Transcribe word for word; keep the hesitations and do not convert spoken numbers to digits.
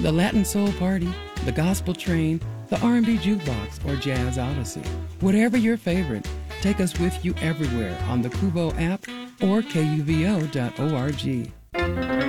the Latin Soul Party, the Gospel Train, the R and B Jukebox, or Jazz Odyssey. Whatever your favorite, take us with you everywhere on the Kubo app or K U V O dot org.